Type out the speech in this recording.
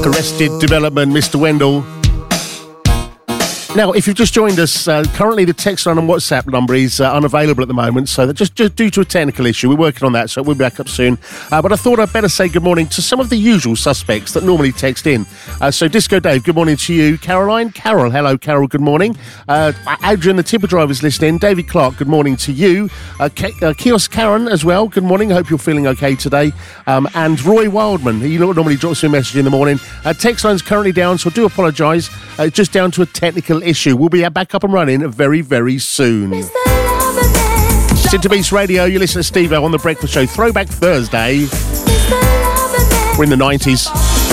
Arrested Development, Mr. Wendell. Now, if you've just joined us, currently the text line and WhatsApp number is unavailable at the moment, so that just due to a technical issue. We're working on that, so we'll be back up soon. But I thought I'd better say good morning to some of the usual suspects that normally text in. So Disco Dave, good morning to you. Caroline, Carol, hello Carol, good morning. Adrian, the tipper driver's listening. David Clark, good morning to you. Kiosk Karen as well, good morning. I hope you're feeling okay today. And Roy Wildman, he normally drops me a message in the morning. Text line's currently down, so I do apologise. Just down to a technical issue. We'll be back up and running very, very soon. Sinter Beats Radio, you listen to Steve-O on The Breakfast Show. Throwback Thursday. We're in the 90s.